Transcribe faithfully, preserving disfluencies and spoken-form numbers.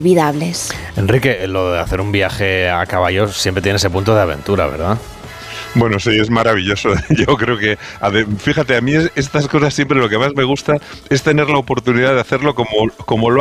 inolvidables. Enrique, lo de hacer un viaje a caballo siempre tiene ese punto de aventura, ¿verdad? Bueno, sí, es maravilloso. Yo creo que, a ver, fíjate, a mí es, estas cosas siempre lo que más me gusta es tener la oportunidad de hacerlo como, como lo